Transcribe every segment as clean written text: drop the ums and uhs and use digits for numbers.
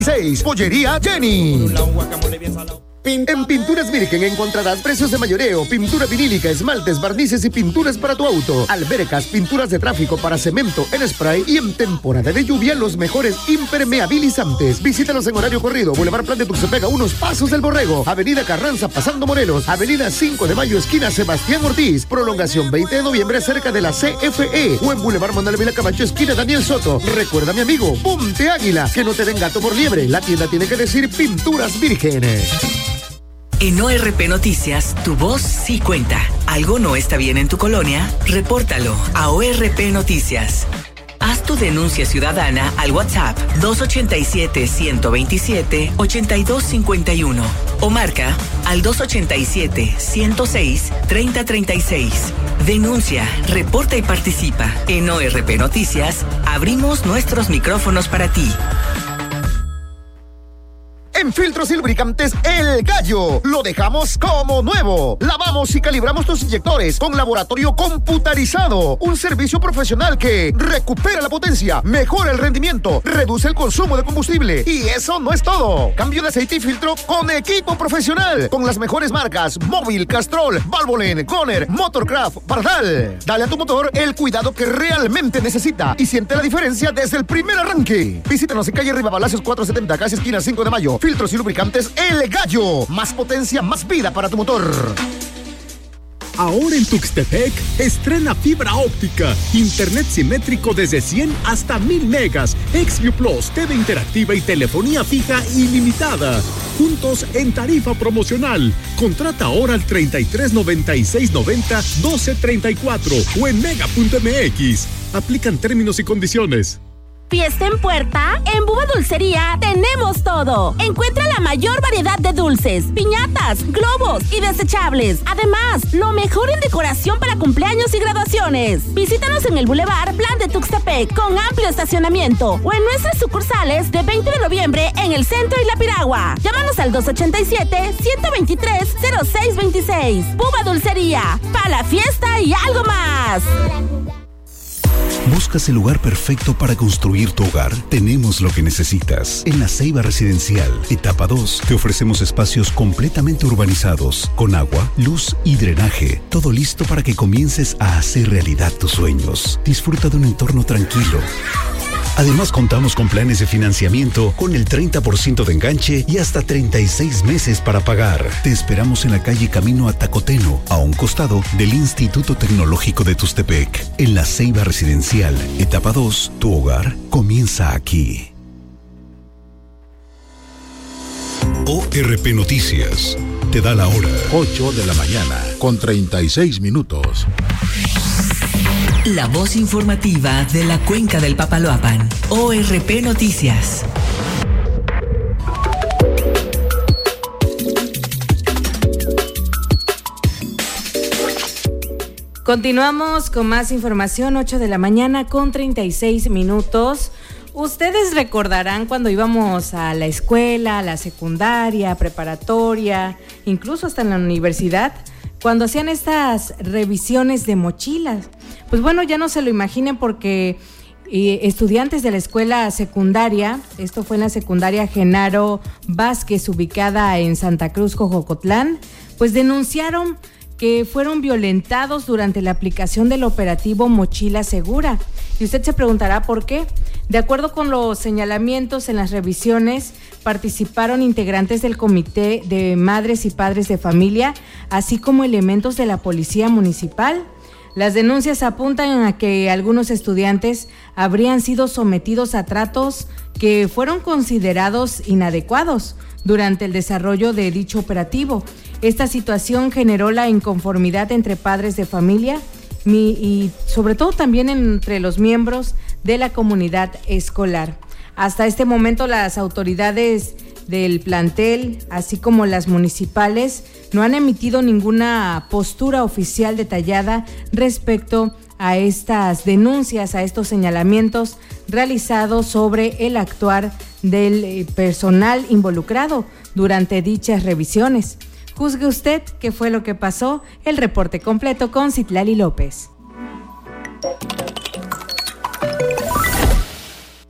Pollería Jenny. En Pinturas Virgen encontrarás precios de mayoreo, pintura vinílica, esmaltes, barnices y pinturas para tu auto, albercas, pinturas de tráfico para cemento en spray y en temporada de lluvia los mejores impermeabilizantes. Visítalos en horario corrido, Boulevard Plan de Tuxtepec, unos pasos del Borrego, Avenida Carranza pasando Morelos, Avenida 5 de Mayo esquina Sebastián Ortiz, prolongación 20 de noviembre cerca de la CFE o en Boulevard Manuel Vila Camacho esquina Daniel Soto. Recuerda, mi amigo, Ponte Águila, que no te den gato por liebre, la tienda tiene que decir Pinturas Virgen. En ORP Noticias, tu voz sí cuenta. ¿Algo no está bien en tu colonia? Repórtalo a ORP Noticias. Haz tu denuncia ciudadana al WhatsApp 287-127-8251 o marca al 287-106-3036. Denuncia, reporta y participa. En ORP Noticias, abrimos nuestros micrófonos para ti. En Filtros y Lubricantes El Gallo, lo dejamos como nuevo. Lavamos y calibramos tus inyectores con laboratorio computarizado. Un servicio profesional que recupera la potencia, mejora el rendimiento, reduce el consumo de combustible. Y eso no es todo. Cambio de aceite y filtro con equipo profesional. Con las mejores marcas Móvil, Castrol, Valvoline, Goner, Motorcraft, Pardal. Dale a tu motor el cuidado que realmente necesita y siente la diferencia desde el primer arranque. Visítanos en calle Riva Palacios 470, casi esquina 5 de Mayo. Filtros y Lubricantes El Gallo. Más potencia, más vida para tu motor. Ahora en Tuxtepec, estrena fibra óptica, internet simétrico desde 100 hasta 1000 megas, XView Plus, TV interactiva y telefonía fija ilimitada. Juntos en tarifa promocional. Contrata ahora al 33 96 90 12 34 o en mega.mx. Aplican términos y condiciones. ¿Fiesta en puerta? En Búho Dulcería tenemos todo. Encuentra la mayor variedad de dulces, piñatas, globos y desechables. Además, lo mejor en decoración para cumpleaños y graduaciones. Visítanos en el Boulevard Plan de Tuxtepec con amplio estacionamiento o en nuestras sucursales de 20 de noviembre en el centro y La Piragua. Llámanos al 287-123-0626. Búho Dulcería, para la fiesta y algo más. ¿Buscas el lugar perfecto para construir tu hogar? Tenemos lo que necesitas. En La Ceiba Residencial, etapa 2, te ofrecemos espacios completamente urbanizados, con agua, luz y drenaje. Todo listo para que comiences a hacer realidad tus sueños. Disfruta de un entorno tranquilo. Además, contamos con planes de financiamiento con el 30% de enganche y hasta 36 meses para pagar. Te esperamos en la calle Camino a Tacoteno, a un costado del Instituto Tecnológico de Tuxtepec. En La Ceiba Residencial, etapa 2, tu hogar comienza aquí. ORP Noticias te da la hora. 8 de la mañana, con 36 minutos. La voz informativa de la Cuenca del Papaloapan. ORP Noticias. Continuamos con más información, 8 de la mañana con 36 minutos. Ustedes recordarán cuando íbamos a la escuela, a la secundaria, preparatoria, incluso hasta en la universidad, cuando hacían estas revisiones de mochilas. Pues bueno, ya no se lo imaginen porque estudiantes de la escuela secundaria, esto fue en la secundaria Genaro Vázquez, ubicada en Santa Cruz, Jojocotlán, pues denunciaron que fueron violentados durante la aplicación del operativo Mochila Segura. Y usted se preguntará por qué. De acuerdo con los señalamientos en las revisiones, participaron integrantes del Comité de Madres y Padres de Familia, así como elementos de la Policía Municipal. Las denuncias apuntan a que algunos estudiantes habrían sido sometidos a tratos que fueron considerados inadecuados durante el desarrollo de dicho operativo. Esta situación generó la inconformidad entre padres de familia y sobre todo también entre los miembros de la comunidad escolar. Hasta este momento las autoridades del plantel, así como las municipales, no han emitido ninguna postura oficial detallada respecto a estas denuncias, a estos señalamientos realizados sobre el actuar del personal involucrado durante dichas revisiones. Juzgue usted qué fue lo que pasó. El reporte completo con Citlali López.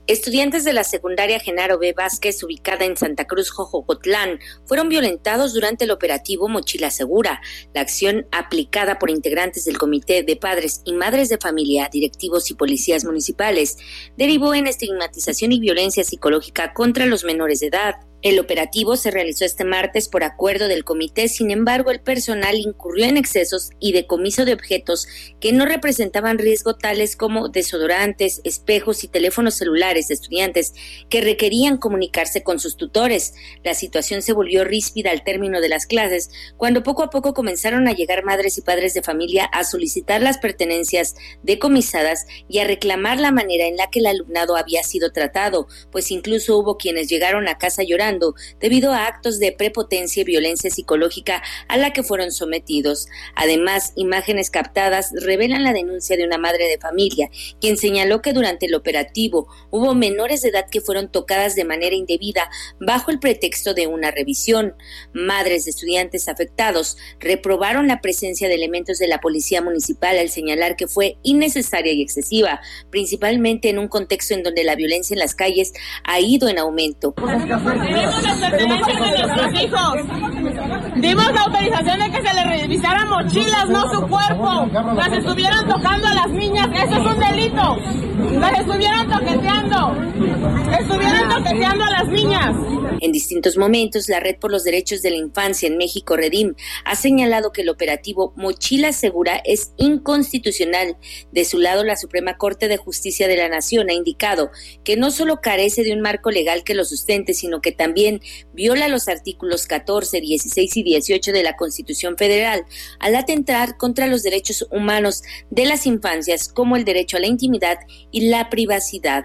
Estudiantes de la secundaria Genaro B. Vázquez, ubicada en Santa Cruz, Jojocotlán, fueron violentados durante el operativo Mochila Segura. La acción, aplicada por integrantes del Comité de Padres y Madres de Familia, directivos y policías municipales, derivó en estigmatización y violencia psicológica contra los menores de edad. El operativo se realizó este martes por acuerdo del comité, sin embargo, el personal incurrió en excesos y decomiso de objetos que no representaban riesgo, tales como desodorantes, espejos y teléfonos celulares de estudiantes que requerían comunicarse con sus tutores. La situación se volvió ríspida al término de las clases, cuando poco a poco comenzaron a llegar madres y padres de familia a solicitar las pertenencias decomisadas y a reclamar la manera en la que el alumnado había sido tratado, pues incluso hubo quienes llegaron a casa llorando debido a actos de prepotencia y violencia psicológica a la que fueron sometidos. Además, imágenes captadas revelan la denuncia de una madre de familia, quien señaló que durante el operativo hubo menores de edad que fueron tocadas de manera indebida bajo el pretexto de una revisión. Madres de estudiantes afectados reprobaron la presencia de elementos de la policía municipal al señalar que fue innecesaria y excesiva, principalmente en un contexto en donde la violencia en las calles ha ido en aumento. Dimos las pertenencias de nuestros hijos. Dimos la autorización de que se les revisaran mochilas, no su cuerpo. Las estuvieron tocando a las niñas, eso es un delito. Las estuvieron toqueteando a las niñas. En distintos momentos, la Red por los Derechos de la Infancia en México, Redim, ha señalado que el operativo Mochila Segura es inconstitucional. De su lado, la Suprema Corte de Justicia de la Nación ha indicado que no solo carece de un marco legal que lo sustente, sino que también viola los artículos 14, 16 y 18 de la Constitución Federal al atentar contra los derechos humanos de las infancias, como el derecho a la intimidad y la privacidad.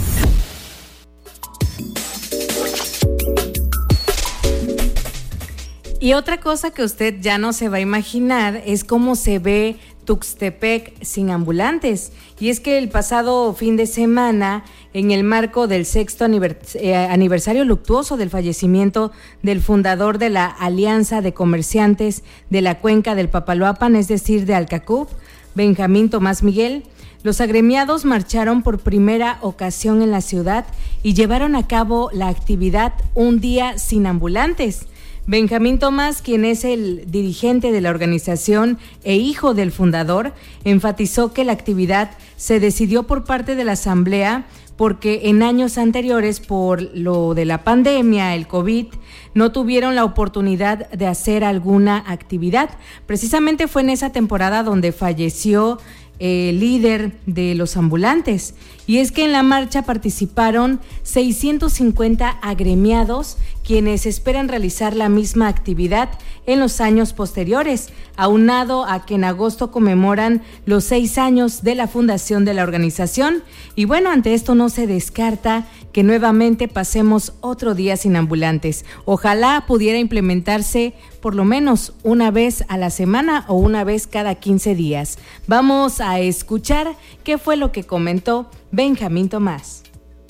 Y otra cosa que usted ya no se va a imaginar es cómo se ve Tuxtepec sin ambulantes. Y es que el pasado fin de semana, en el marco del 6º aniversario luctuoso del fallecimiento del fundador de la Alianza de Comerciantes de la Cuenca del Papaloapan, es decir, de Alcacub, Benjamín Tomás Miguel, los agremiados marcharon por primera ocasión en la ciudad y llevaron a cabo la actividad Un Día Sin Ambulantes. Benjamín Tomás, quien es el dirigente de la organización e hijo del fundador, enfatizó que la actividad se decidió por parte de la asamblea porque en años anteriores, por lo de la pandemia, el COVID, no tuvieron la oportunidad de hacer alguna actividad. Precisamente fue en esa temporada donde falleció el líder de los ambulantes. Y es que en la marcha participaron 650 agremiados, quienes esperan realizar la misma actividad en los años posteriores, aunado a que en agosto conmemoran los 6 años de la fundación de la organización. Y bueno, ante esto no se descarta que nuevamente pasemos otro día sin ambulantes. Ojalá pudiera implementarse por lo menos una vez a la semana o una vez cada 15 días. Vamos a escuchar qué fue lo que comentó Benjamín Tomás.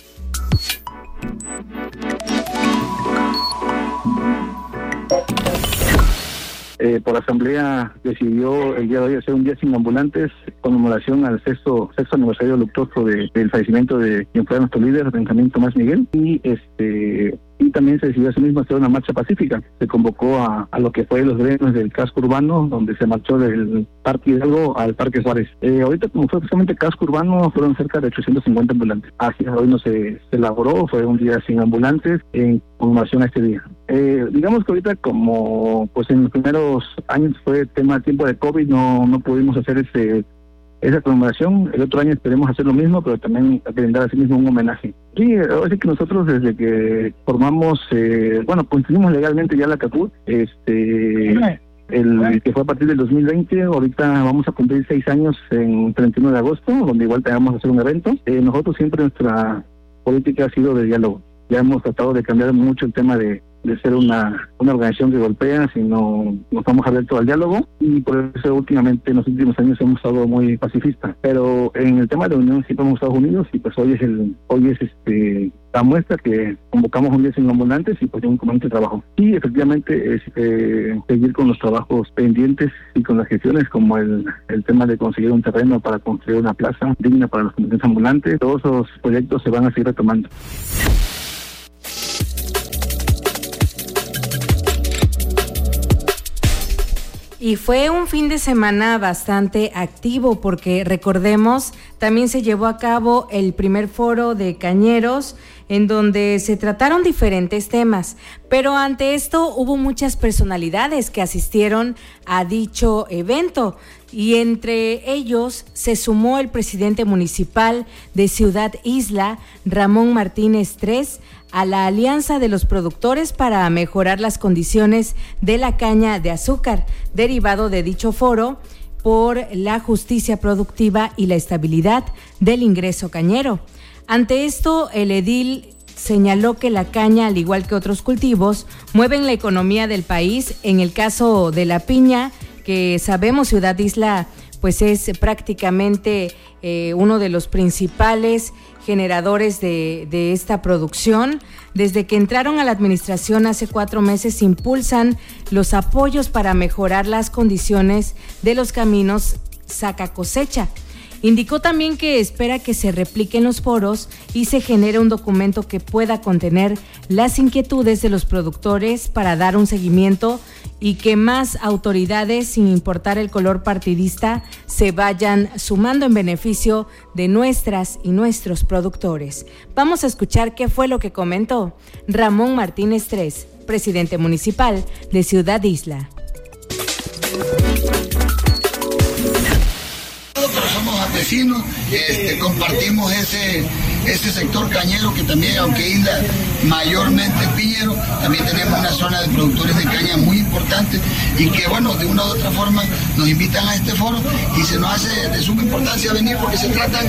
Por asamblea decidió el día de hoy hacer un día sin ambulantes, conmemoración al sexto aniversario luctuoso del fallecimiento de quien fue nuestro líder, Benjamín Tomás Miguel, y también se decidió asimismo hacer una marcha pacífica. Se convocó a lo que fue los gremios del casco urbano, donde se marchó del Parque Hidalgo al Parque Juárez. Ahorita, como fue precisamente casco urbano, fueron cerca de 850 ambulantes. Así hoy no se elaboró, fue un día sin ambulantes en conmemoración a este día. Digamos que ahorita, como pues en los primeros años fue tiempo de COVID, no pudimos hacer esa conmemoración. El otro año esperemos hacer lo mismo, pero también brindar así mismo un homenaje. Sí, ahora sí que nosotros desde que formamos, constituimos legalmente ya la CACUT, el que fue a partir del 2020, ahorita vamos a cumplir 6 años en 31 de agosto, donde igual vamos a hacer un evento. Nosotros siempre nuestra política ha sido de diálogo. Ya hemos tratado de cambiar mucho el tema de ser una organización que golpea, sino nos estamos abiertos al diálogo, y por eso últimamente en los últimos años hemos estado muy pacifistas. Pero en el tema de la unión siempre hemos estado unidos, y pues hoy es la muestra que convocamos un día sin ambulantes y pues un comité de trabajo. Y efectivamente es seguir con los trabajos pendientes y con las gestiones, como el tema de conseguir un terreno para construir una plaza digna para los comités ambulantes. Todos esos proyectos se van a seguir retomando. Y fue un fin de semana bastante activo porque, recordemos, también se llevó a cabo el primer foro de cañeros en donde se trataron diferentes temas, pero ante esto hubo muchas personalidades que asistieron a dicho evento, y entre ellos se sumó el presidente municipal de Ciudad Isla, Ramón Martínez III, a la Alianza de los Productores para mejorar las condiciones de la caña de azúcar, derivado de dicho foro por la justicia productiva y la estabilidad del ingreso cañero. Ante esto, el edil señaló que la caña, al igual que otros cultivos, mueven la economía del país. En el caso de la piña, que sabemos Ciudad Isla pues es prácticamente uno de los principales generadores de esta producción. Desde que entraron a la administración hace 4 meses, impulsan los apoyos para mejorar las condiciones de los caminos saca cosecha. Indicó también que espera que se repliquen los foros y se genere un documento que pueda contener las inquietudes de los productores para dar un seguimiento y que más autoridades, sin importar el color partidista, se vayan sumando en beneficio de nuestras y nuestros productores. Vamos a escuchar qué fue lo que comentó Ramón Martínez III, presidente municipal de Ciudad Isla. Nosotros somos vecinos, compartimos ese sector cañero, que también, aunque Isla mayormente es piñero, también tenemos una zona de productores de caña muy importante, y que bueno, de una u otra forma nos invitan a este foro y se nos hace de suma importancia venir, porque se tratan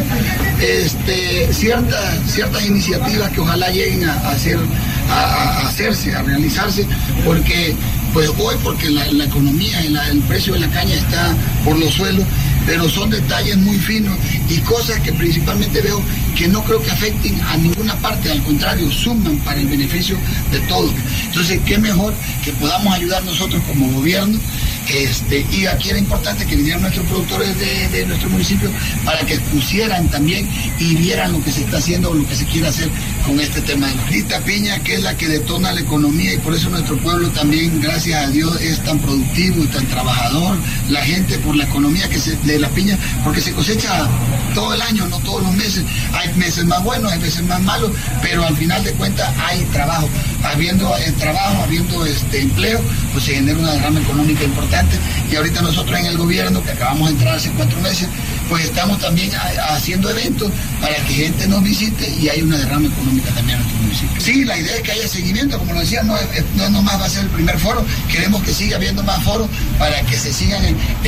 ciertas iniciativas que ojalá lleguen a hacerse, a realizarse, porque pues hoy la economía, el precio de la caña está por los suelos, pero son detalles muy finos y cosas que principalmente veo que no creo que afecten a ninguna parte, al contrario, suman para el beneficio de todos. Entonces, qué mejor que podamos ayudar nosotros como gobierno, y aquí era importante que vinieran nuestros productores de nuestro municipio para que pusieran también y vieran lo que se está haciendo o lo que se quiere hacer con este tema de la piña, que es la que detona la economía, y por eso nuestro pueblo también, gracias a Dios, es tan productivo y tan trabajador. La gente, por la economía de la piña, porque se cosecha todo el año, no todos los meses. Hay meses más buenos, hay meses más malos, pero al final de cuentas hay trabajo. Habiendo empleo, pues se genera una derrama económica importante. Y ahorita nosotros en el gobierno, que acabamos de entrar hace 4 meses, pues estamos también haciendo eventos para que gente nos visite y hay una derrama económica también en nuestro municipio. Sí, la idea es que haya seguimiento, como lo decía, no nomás va a ser el primer foro, queremos que siga habiendo más foros para que se sigan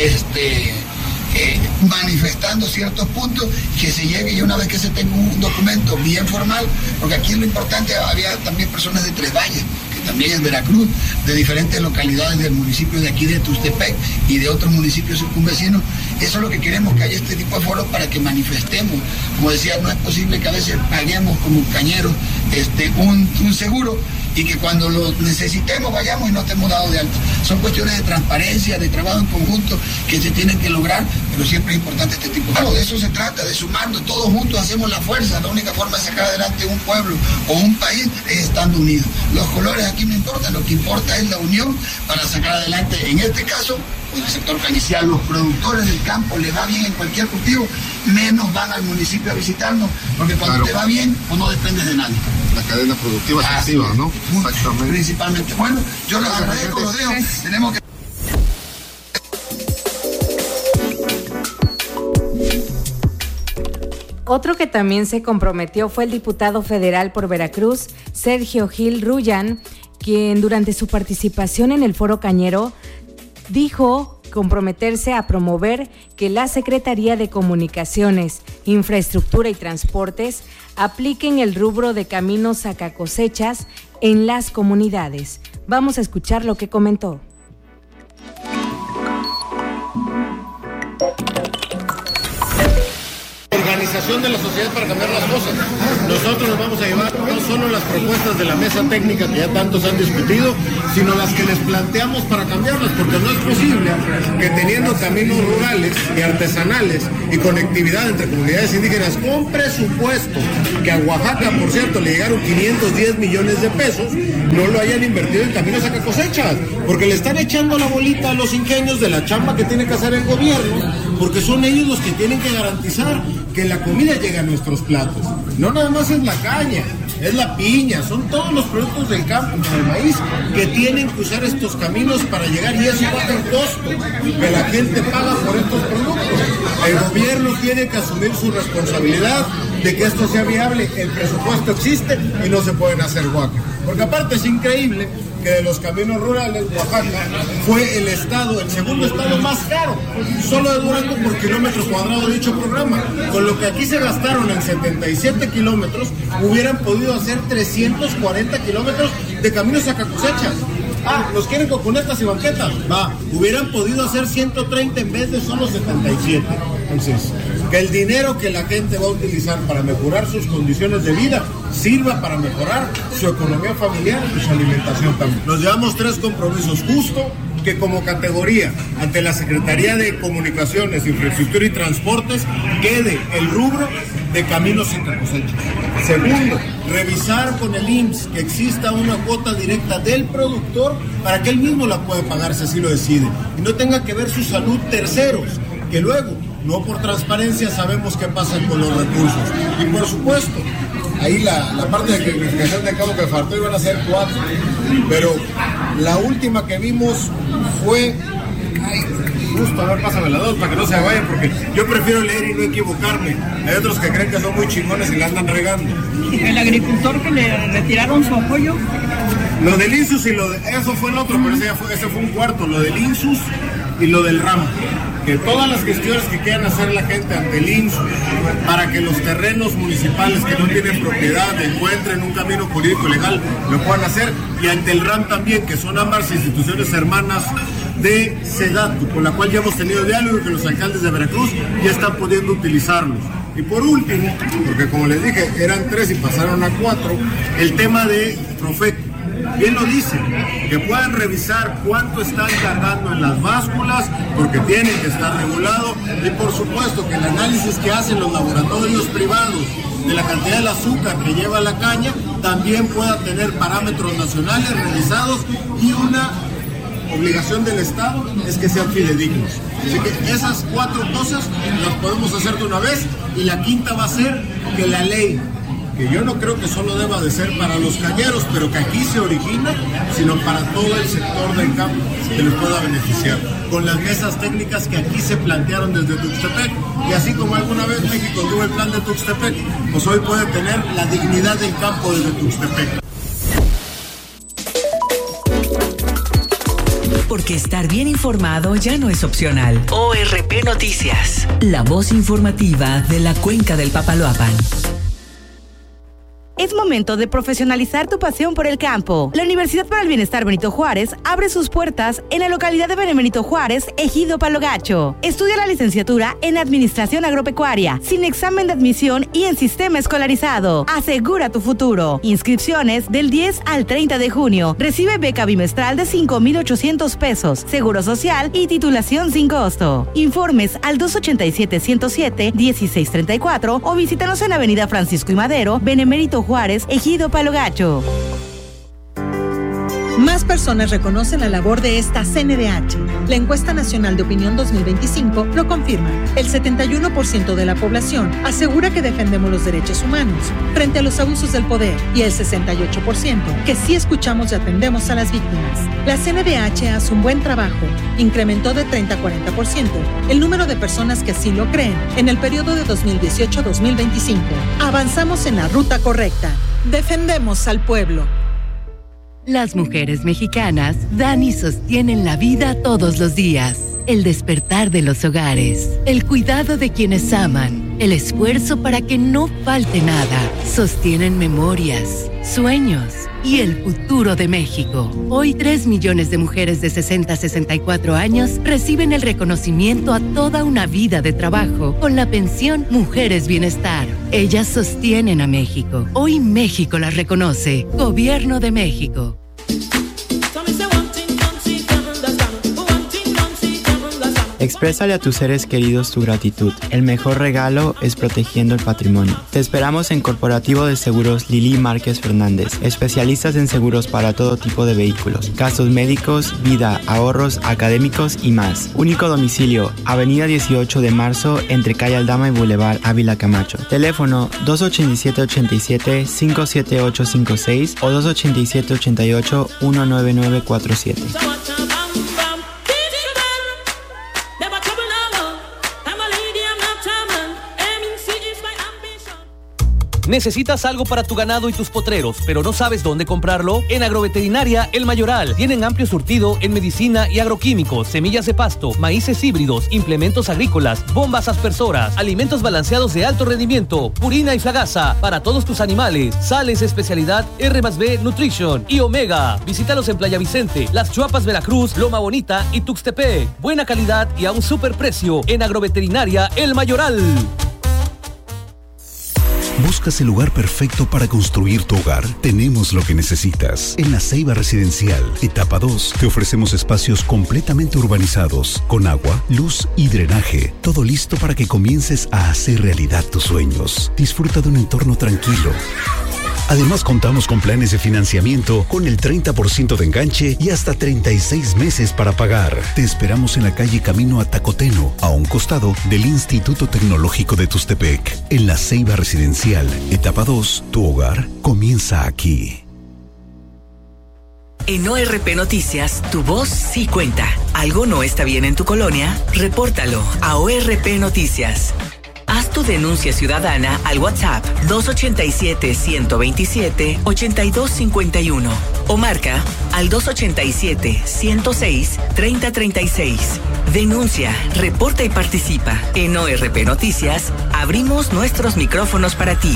manifestando ciertos puntos, que se llegue, y una vez que se tenga un documento bien formal, porque aquí lo importante, había también personas de Tres Valles, que también es Veracruz, de diferentes localidades del municipio de aquí de Tuxtepec y de otros municipios circunvecinos. Eso es lo que queremos, que haya este tipo de foros para que manifestemos. Como decía, no es posible que a veces paguemos como cañeros un seguro y que cuando lo necesitemos vayamos y no estemos dados de alta. Son cuestiones de transparencia, de trabajo en conjunto que se tienen que lograr, pero siempre es importante este tipo de cosas. De eso se trata, de sumarnos, todos juntos hacemos la fuerza. La única forma de sacar adelante un pueblo o un país es estando unidos. Los colores aquí no importan, lo que importa es la unión para sacar adelante, en este caso, el sector cañero. Si a los productores del campo les va bien en cualquier cultivo, menos van al municipio a visitarnos, porque cuando te va bien, pues no dependes de nadie. La cadena productiva es activa, ¿no? Exactamente. Principalmente. Bueno, yo les agradezco, los dejo. Tenemos que... Otro que también se comprometió fue el diputado federal por Veracruz, Sergio Gil Rullán, quien durante su participación en el Foro Cañero dijo comprometerse a promover que la Secretaría de Comunicaciones, Infraestructura y Transportes apliquen el rubro de caminos sacacosechas en las comunidades. Vamos a escuchar lo que comentó. Organización de la sociedad para cambiar las cosas. Nosotros nos vamos a llevar no solo las propuestas de la mesa técnica que ya tantos han discutido, sino las que les planteamos para cambiarlas, porque no es posible que teniendo caminos rurales y artesanales y conectividad entre comunidades indígenas con presupuesto, que a Oaxaca, por cierto, le llegaron 510 millones de pesos, no lo hayan invertido en caminos sacacosechas, porque le están echando la bolita a los ingenios de la chamba que tiene que hacer el gobierno, porque son ellos los que tienen que garantizar que la comida llegue a nuestros platos. No nada más es la caña, es la piña, son todos los productos del campo, del maíz, que tienen que usar estos caminos para llegar, y eso baja el costo que la gente paga por estos productos. El gobierno tiene que asumir su responsabilidad de que esto sea viable. El presupuesto existe y no se pueden hacer huacas. Porque aparte es increíble que de los caminos rurales, Oaxaca fue el segundo estado más caro, solo de Durango por kilómetro cuadrado de dicho programa. Con lo que aquí se gastaron en 77 kilómetros, hubieran podido hacer 340 kilómetros de caminos sacacosechas. ¿Nos quieren con cunetas y banquetas? Hubieran podido hacer 130 en vez de solo 77. Entonces, que el dinero que la gente va a utilizar para mejorar sus condiciones de vida sirva para mejorar su economía familiar y su alimentación también. Nos llevamos 3 compromisos. Justo que como categoría ante la Secretaría de Comunicaciones, Infraestructura y Transportes quede el rubro de caminos sacacosechas. Segundo, revisar con el IMSS que exista una cuota directa del productor para que él mismo la pueda pagar si así lo decide y no tenga que ver su salud terceros, que luego, no por transparencia, sabemos qué pasa con los recursos. Y por supuesto, ahí la parte de clarificación de cabo que faltó iban a ser 4, pero la última que vimos fue... Justo, a ver, pásame la 2 para que no se vayan, porque yo prefiero leer y no equivocarme. Hay otros que creen que son muy chingones y la andan regando. El agricultor que le retiraron su apoyo. Lo del INSUS y eso fue el otro, pero ese fue un cuarto, lo del INSUS y lo del RAM. Que todas las gestiones que quieran hacer la gente ante el INSUS para que los terrenos municipales que no tienen propiedad encuentren un camino jurídico legal, lo puedan hacer, y ante el RAM también, que son ambas instituciones hermanas de SEDATU, con la cual ya hemos tenido diálogo y que los alcaldes de Veracruz ya están pudiendo utilizarlos. Y por último, porque como les dije, eran 3 y pasaron a 4, el tema de Profeco. Bien lo dice, que puedan revisar cuánto están cargando en las básculas, porque tienen que estar regulado, y por supuesto que el análisis que hacen los laboratorios privados de la cantidad de azúcar que lleva la caña también pueda tener parámetros nacionales revisados, y una obligación del Estado es que sean fidedignos. Así que esas 4 cosas las podemos hacer de una vez, y la quinta va a ser que la ley, que yo no creo que solo deba de ser para los cañeros, pero que aquí se origina, sino para todo el sector del campo que les pueda beneficiar, con las mesas técnicas que aquí se plantearon desde Tuxtepec. Y así como alguna vez México tuvo el plan de Tuxtepec, pues hoy puede tener la dignidad del campo desde Tuxtepec. Porque estar bien informado ya no es opcional. ORP Noticias, la voz informativa de la Cuenca del Papaloapan. Es momento de profesionalizar tu pasión por el campo. La Universidad para el Bienestar Benito Juárez abre sus puertas en la localidad de Benito Juárez, Ejido Palo Gacho. Estudia la licenciatura en Administración Agropecuaria, sin examen de admisión y en sistema escolarizado. Asegura tu futuro. Inscripciones del 10 al 30 de junio. Recibe beca bimestral de 5,800 pesos, seguro social y titulación sin costo. Informes al 287-107-1634 o visítanos en Avenida Francisco y Madero, Benemérito Juárez, Ejido Palo Gacho. Más personas reconocen la labor de esta CNDH. La encuesta nacional de opinión 2025 lo confirma. El 71% de la población asegura que defendemos los derechos humanos frente a los abusos del poder, y el 68% que sí escuchamos y atendemos a las víctimas. La CNDH hace un buen trabajo. Incrementó de 30 a 40% el número de personas que así lo creen en el periodo de 2018-2025. Avanzamos en la ruta correcta. Defendemos al pueblo. Las mujeres mexicanas dan y sostienen la vida todos los días. El despertar de los hogares, el cuidado de quienes aman, el esfuerzo para que no falte nada. Sostienen memorias, sueños y el futuro de México. Hoy 3 millones de mujeres de 60 a 64 años reciben el reconocimiento a toda una vida de trabajo con la pensión Mujeres Bienestar. Ellas sostienen a México. Hoy México las reconoce. Gobierno de México. Exprésale a tus seres queridos tu gratitud. El mejor regalo es protegiendo el patrimonio. Te esperamos en Corporativo de Seguros Lili Márquez Fernández. Especialistas en seguros para todo tipo de vehículos, gastos médicos, vida, ahorros, académicos y más. Único domicilio, Avenida 18 de Marzo, entre Calle Aldama y Boulevard Ávila Camacho. Teléfono 287-87-57856 o 287-88-19947. ¿Necesitas algo para tu ganado y tus potreros, pero no sabes dónde comprarlo? En Agroveterinaria El Mayoral tienen amplio surtido en medicina y agroquímicos, semillas de pasto, maíces híbridos, implementos agrícolas, bombas aspersoras, alimentos balanceados de alto rendimiento, purina y flagasa para todos tus animales, sales especialidad R+B Nutrition y Omega. Visítalos en Playa Vicente, Las Chuapas, Veracruz, Loma Bonita y Tuxtepec. Buena calidad y a un super precio en Agroveterinaria El Mayoral. ¿Buscas el lugar perfecto para construir tu hogar? Tenemos lo que necesitas. En La Ceiba Residencial, etapa 2, te ofrecemos espacios completamente urbanizados, con agua, luz y drenaje. Todo listo para que comiences a hacer realidad tus sueños. Disfruta de un entorno tranquilo. Además, contamos con planes de financiamiento con el 30% de enganche y hasta 36 meses para pagar. Te esperamos en la calle Camino a Tacoteno, a un costado del Instituto Tecnológico de Tuxtepec. En La Ceiba Residencial, etapa 2, tu hogar comienza aquí. En ORP Noticias, tu voz sí cuenta. ¿Algo no está bien en tu colonia? Repórtalo a ORP Noticias. Haz tu denuncia ciudadana al WhatsApp 287-127-8251 o marca al 287-106-3036. Denuncia, reporta y participa. En ORP Noticias, abrimos nuestros micrófonos para ti.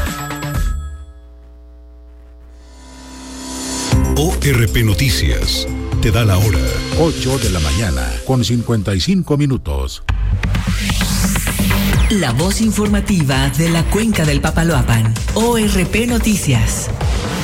ORP Noticias te da la hora. 8 de la mañana con 55 minutos. La voz informativa de la Cuenca del Papaloapan. ORP Noticias.